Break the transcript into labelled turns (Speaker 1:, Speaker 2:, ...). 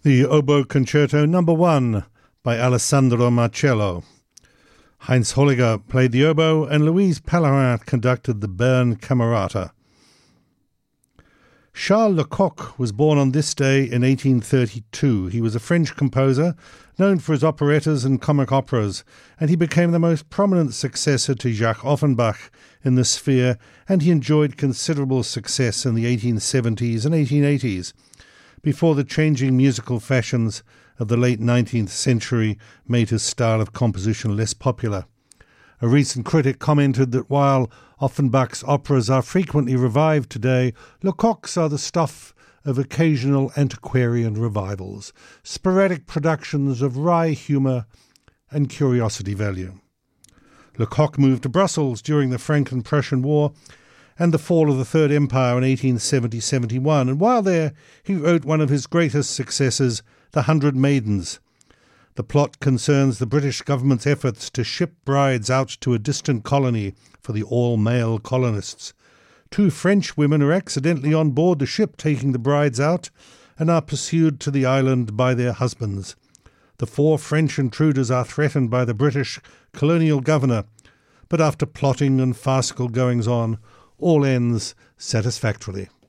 Speaker 1: The Oboe Concerto No. 1 by Alessandro Marcello. Heinz Holliger played the oboe and Louise Pellerin conducted the Bern Camerata. Charles Lecoq was born on this day in 1832. He was a French composer, known for his operettas and comic operas, and he became the most prominent successor to Jacques Offenbach in the sphere, and he enjoyed considerable success in the 1870s and 1880s, before the changing musical fashions of the late 19th century made his style of composition less popular. A recent critic commented that while Offenbach's operas are frequently revived today, Lecoq's are the stuff of occasional antiquarian revivals, sporadic productions of wry humour and curiosity value. Lecoq moved to Brussels during the Franco-Prussian War and the fall of the Third Empire in 1870-71, and while there he wrote one of his greatest successes, The Hundred Maidens. The plot concerns the British government's efforts to ship brides out to a distant colony for the all-male colonists. Two French women are accidentally on board the ship taking the brides out and are pursued to the island by their husbands. The four French intruders are threatened by the British colonial governor, but after plotting and farcical goings-on, all ends satisfactorily.